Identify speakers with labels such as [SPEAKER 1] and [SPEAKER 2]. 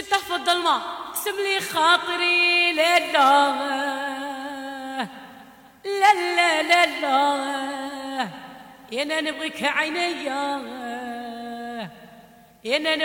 [SPEAKER 1] تحفظ الظلمة اقسم لي خاطري لا لا لا لا لا لا يا انا نبغيك عينيا يا انا